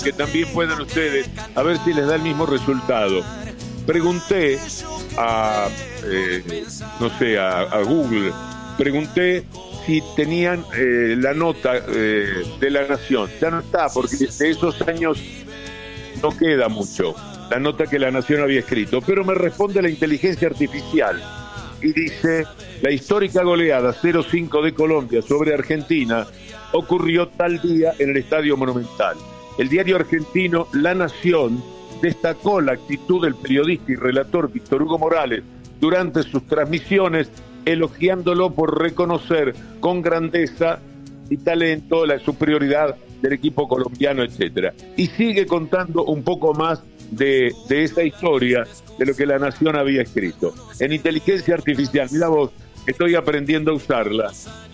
que también puedan ustedes, a ver si les da el mismo resultado. Pregunté a, no sé, a Google, pregunté si tenían la nota de La Nación. Ya no está, porque de esos años no queda mucho, la nota que La Nación había escrito, pero me responde la inteligencia artificial y dice: la histórica goleada 0-5 de Colombia sobre Argentina ocurrió tal día en el Estadio Monumental. El diario argentino La Nación destacó la actitud del periodista y relator Víctor Hugo Morales durante sus transmisiones, elogiándolo por reconocer con grandeza y talento la superioridad del equipo colombiano, etcétera. Y sigue contando un poco más de esa historia, de lo que La Nación había escrito. En inteligencia artificial, mira vos, estoy aprendiendo a usarla.